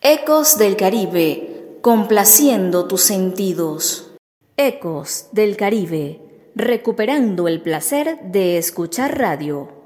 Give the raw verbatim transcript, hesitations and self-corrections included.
Ecos del Caribe, complaciendo tus sentidos. Ecos del Caribe, recuperando el placer de escuchar radio.